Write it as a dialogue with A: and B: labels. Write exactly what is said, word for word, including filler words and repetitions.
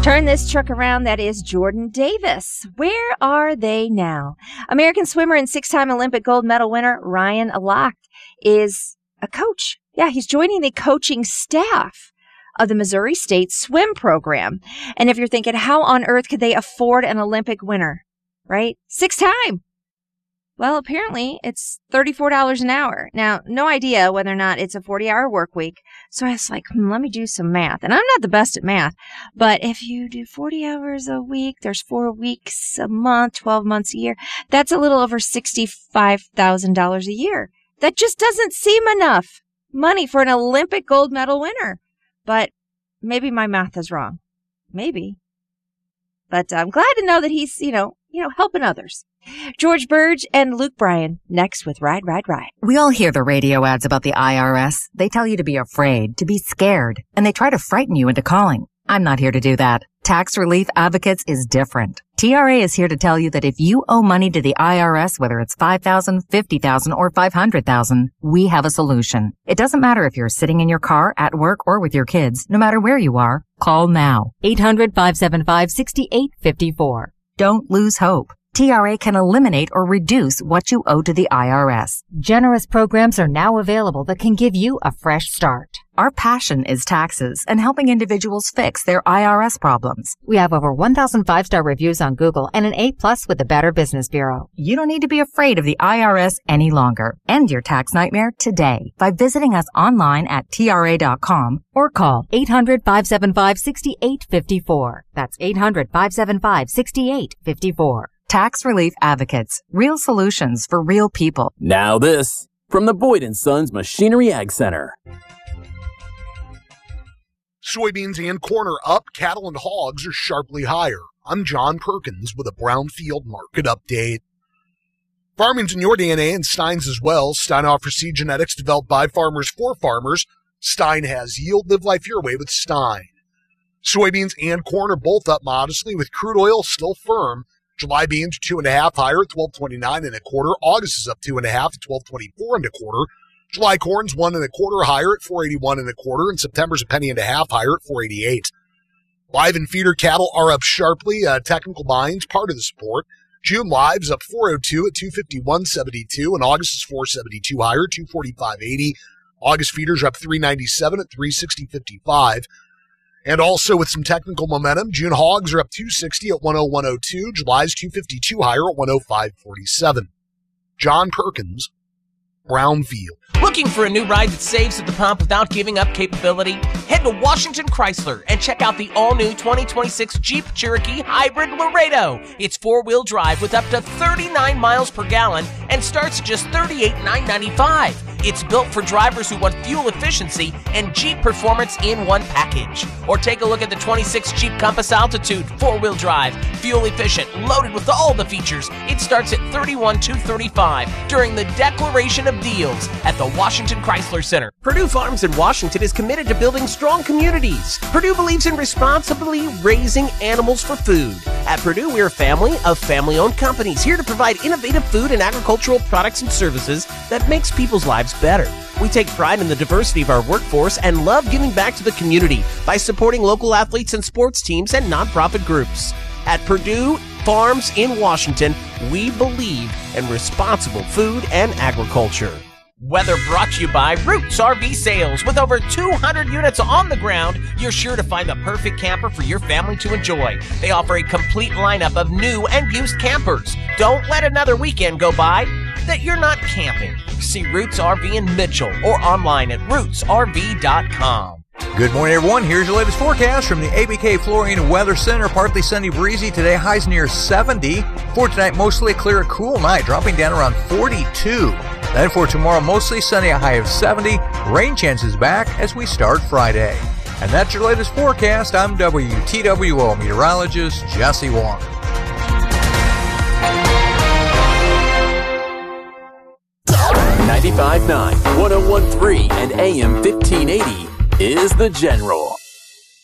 A: Turn this truck around. That is Jordan Davis. Where are they now? American swimmer and six-time Olympic gold medal winner Ryan Alak is a coach. Yeah, he's joining the coaching staff of the Missouri State swim program. And if you're thinking, how on earth could they afford an Olympic winner, right? Six-time. Well, apparently it's thirty-four dollars an hour. Now, no idea whether or not it's a forty-hour work week. So I was like, hmm, let me do some math. And I'm not the best at math, but if you do forty hours a week, there's four weeks a month, twelve months a year. That's a little over sixty-five thousand dollars a year. That just doesn't seem enough money for an Olympic gold medal winner. But maybe my math is wrong. Maybe. But I'm glad to know that he's, you know, you know, helping others. George Burge and Luke Bryan next with Ride, Ride, Ride.
B: We all hear the radio ads about the I R S. They tell you to be afraid, to be scared, and they try to frighten you into calling. I'm not here to do that. Tax Relief Advocates is different. T R A is here to tell you that if you owe money to the I R S, whether it's five thousand dollars, fifty thousand dollars, or five hundred thousand dollars, we have a solution. It doesn't matter if you're sitting in your car, at work, or with your kids. No matter where you are, call now. eight hundred, five seven five, six eight five four. Don't lose hope. T R A can eliminate or reduce what you owe to the I R S. Generous programs are now available that can give you a fresh start. Our passion is taxes and helping individuals fix their I R S problems. We have over one thousand five-star reviews on Google and an A plus with the Better Business Bureau. You don't need to be afraid of the I R S any longer. End your tax nightmare today by visiting us online at T R A dot com or call eight hundred, five seven five, six eight five four. That's eight hundred, five seven five, six eight five four. Tax Relief Advocates. Real solutions for real people.
C: Now this, from the Boyd and Sons Machinery Ag Center.
D: Soybeans and corn are up, cattle and hogs are sharply higher. I'm John Perkins with a Brownfield Market Update. Farming's in your D N A and Stein's as well. Stein offers seed genetics developed by farmers for farmers. Stein has yield. Live life your way with Stein. Soybeans and corn are both up modestly, with crude oil still firm. July beans two and a half higher at twelve twenty-nine and a quarter. August is up two and a half at twelve twenty-four and a quarter. July corn's one and a quarter higher at four eighty-one and a quarter, and September's a penny and a half higher at four eighty-eight. Live and feeder cattle are up sharply. Uh, technical buying's part of the support. June live's up four oh two at two fifty-one seventy-two, and August is four seventy-two higher, two forty-five eighty. August feeders are up three ninety-seven at three sixty fifty-five. And also with some technical momentum, June hogs are up two sixty at one oh one oh two. July's two fifty-two higher at one oh five forty-seven. John Perkins, Brownfield.
E: Looking for a new ride that saves at the pump without giving up capability? Head to Washington Chrysler and check out the all-new twenty twenty-six Jeep Cherokee Hybrid Laredo. It's four-wheel drive with up to thirty-nine miles per gallon and starts at just thirty-eight thousand nine hundred ninety-five dollars. It's built for drivers who want fuel efficiency and Jeep performance in one package. Or take a look at the twenty-six Jeep Compass Altitude, four-wheel drive, fuel efficient, loaded with all the features. It starts at thirty-one thousand two hundred thirty-five dollars during the Declaration of Deals at the Washington Chrysler Center. Purdue Farms in Washington is committed to building strong communities. Purdue believes in responsibly raising animals for food. At Purdue, we're a family of family-owned companies here to provide innovative food and agricultural products and services that makes people's lives better. We take pride in the diversity of our workforce and love giving back to the community by supporting local athletes and sports teams and nonprofit groups. At Purdue Farms in Washington, we believe in responsible food and agriculture. Weather brought to you by Roots R V Sales. With over two hundred units on the ground, you're sure to find the perfect camper for your family to enjoy. They offer a complete lineup of new and used campers. Don't let another weekend go by that you're not camping. See Roots R V in Mitchell or online at roots r v dot com.
F: Good morning, everyone. Here's your latest forecast from the A B K Flooring Weather Center. Partly sunny, breezy today. Highs near seventy. For tonight, mostly a clear, cool night, dropping down around forty-two. Then for tomorrow, mostly sunny, a high of seventy. Rain chances back as we start Friday. And that's your latest forecast. I'm W T W O meteorologist Jesse Wong.
C: ninety-five point nine, one oh one point three, and A M fifteen eighty is The General.